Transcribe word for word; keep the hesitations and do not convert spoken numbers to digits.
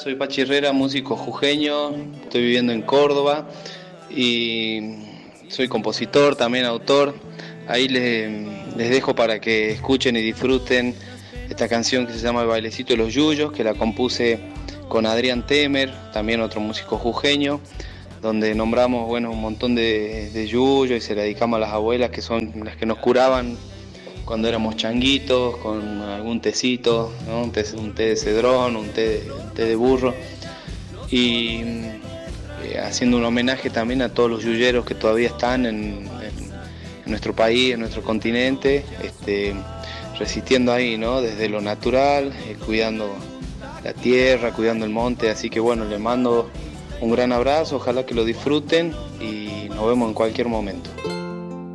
Soy Pachi Herrera, músico jujeño, estoy viviendo en Córdoba y soy compositor, también autor. Ahí les, les dejo para que escuchen y disfruten esta canción que se llama El Bailecito de los Yuyos, que la compuse con Adrián Temer, también otro músico jujeño, donde nombramos bueno, un montón de, de yuyos y se la dedicamos a las abuelas, que son las que nos curaban cuando éramos changuitos, con algún tecito, ¿no? un, té, un té de cedrón, un té, un té de burro, y eh, haciendo un homenaje también a todos los yuyeros que todavía están en, en, en nuestro país, en nuestro continente, este, resistiendo ahí, ¿no? Desde lo natural, eh, cuidando la tierra, cuidando el monte, así que bueno, les mando un gran abrazo, ojalá que lo disfruten y nos vemos en cualquier momento.